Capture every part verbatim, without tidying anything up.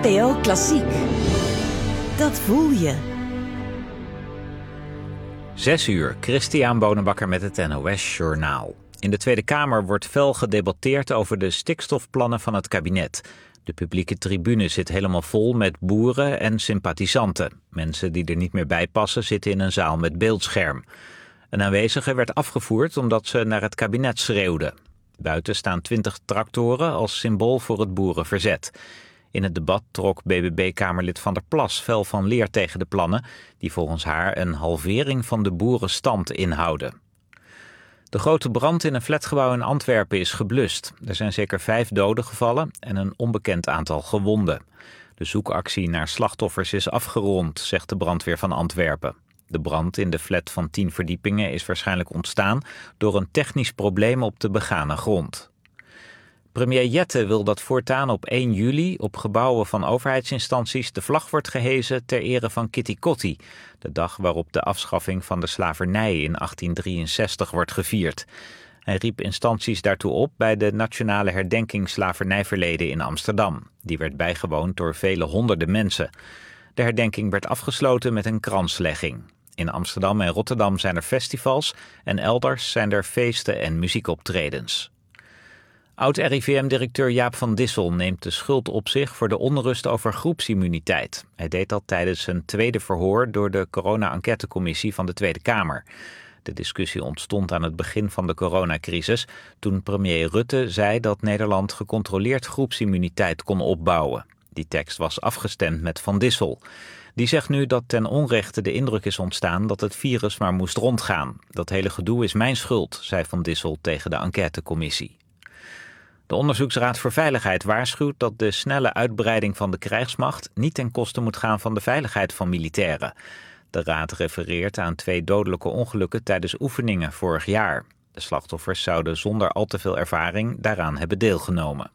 N P O Klassiek. Dat voel je. Zes uur, Christiaan Bonenbakker met het N O S Journaal. In de Tweede Kamer wordt fel gedebatteerd over de stikstofplannen van het kabinet. De publieke tribune zit helemaal vol met boeren en sympathisanten. Mensen die er niet meer bij passen zitten in een zaal met beeldscherm. Een aanwezige werd afgevoerd omdat ze naar het kabinet schreeuwden. Buiten staan twintig tractoren als symbool voor het boerenverzet. In het debat trok B B B-kamerlid Van der Plas fel van leer tegen de plannen, die volgens haar een halvering van de boerenstand inhouden. De grote brand in een flatgebouw in Antwerpen is geblust. Er zijn zeker vijf doden gevallen en een onbekend aantal gewonden. De zoekactie naar slachtoffers is afgerond, zegt de brandweer van Antwerpen. De brand in de flat van tien verdiepingen is waarschijnlijk ontstaan door een technisch probleem op de begane grond. Premier Jette wil dat voortaan op één juli op gebouwen van overheidsinstanties de vlag wordt gehezen ter ere van Kitty Kotti, de dag waarop de afschaffing van de slavernij in achttien drieënzestig wordt gevierd. Hij riep instanties daartoe op bij de Nationale Herdenking Slavernijverleden in Amsterdam. Die werd bijgewoond door vele honderden mensen. De herdenking werd afgesloten met een kranslegging. In Amsterdam en Rotterdam zijn er festivals en elders zijn er feesten en muziekoptredens. Oud-R I V M-directeur Jaap van Dissel neemt de schuld op zich voor de onrust over groepsimmuniteit. Hij deed dat tijdens een tweede verhoor door de corona-enquêtecommissie van de Tweede Kamer. De discussie ontstond aan het begin van de coronacrisis, toen premier Rutte zei dat Nederland gecontroleerd groepsimmuniteit kon opbouwen. Die tekst was afgestemd met Van Dissel. Die zegt nu dat ten onrechte de indruk is ontstaan dat het virus maar moest rondgaan. Dat hele gedoe is mijn schuld, zei Van Dissel tegen de enquêtecommissie. De Onderzoeksraad voor Veiligheid waarschuwt dat de snelle uitbreiding van de krijgsmacht niet ten koste moet gaan van de veiligheid van militairen. De raad refereert aan twee dodelijke ongelukken tijdens oefeningen vorig jaar. De slachtoffers zouden zonder al te veel ervaring daaraan hebben deelgenomen.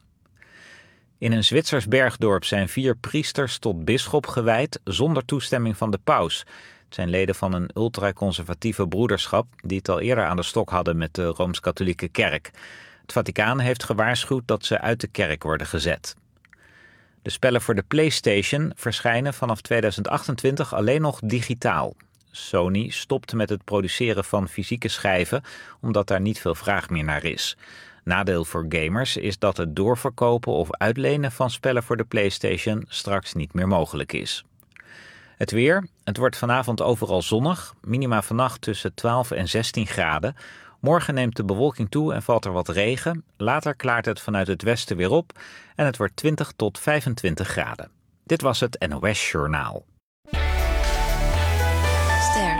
In een Zwitsers bergdorp zijn vier priesters tot bisschop gewijd zonder toestemming van de paus. Het zijn leden van een ultraconservatieve broederschap die het al eerder aan de stok hadden met de Rooms-Katholieke Kerk. Het Vaticaan heeft gewaarschuwd dat ze uit de kerk worden gezet. De spellen voor de PlayStation verschijnen vanaf tweeduizend achtentwintig alleen nog digitaal. Sony stopt met het produceren van fysieke schijven omdat daar niet veel vraag meer naar is. Nadeel voor gamers is dat het doorverkopen of uitlenen van spellen voor de PlayStation straks niet meer mogelijk is. Het weer. Het wordt vanavond overal zonnig. Minima vannacht tussen twaalf en zestien graden. Morgen neemt de bewolking toe en valt er wat regen. Later klaart het vanuit het westen weer op en het wordt twintig tot vijfentwintig graden. Dit was het N O S Journaal. Ster.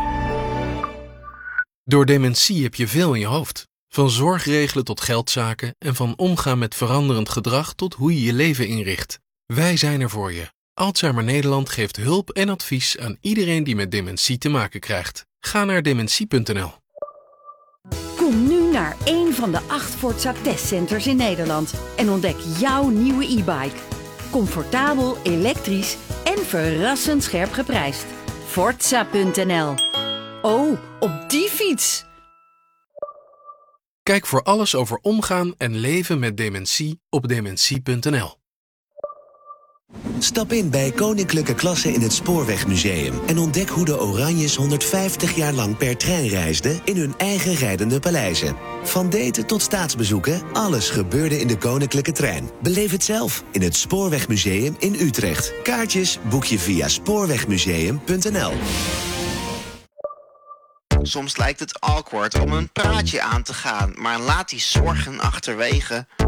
Door dementie heb je veel in je hoofd. Van zorgregelen tot geldzaken en van omgaan met veranderend gedrag tot hoe je je leven inricht. Wij zijn er voor je. Alzheimer Nederland geeft hulp en advies aan iedereen die met dementie te maken krijgt. Ga naar dementie punt n l. Kom nu naar één van de acht Forza testcenters in Nederland en ontdek jouw nieuwe e-bike. Comfortabel, elektrisch en verrassend scherp geprijsd. Forza punt n l. Oh, op die fiets! Kijk voor alles over omgaan en leven met dementie op dementie punt n l. Stap in bij Koninklijke Klasse in het Spoorwegmuseum en ontdek hoe de Oranjes honderdvijftig jaar lang per trein reisden in hun eigen rijdende paleizen. Van daten tot staatsbezoeken, alles gebeurde in de Koninklijke Trein. Beleef het zelf in het Spoorwegmuseum in Utrecht. Kaartjes boek je via spoorwegmuseum punt n l. Soms lijkt het awkward om een praatje aan te gaan, maar laat die zorgen achterwege.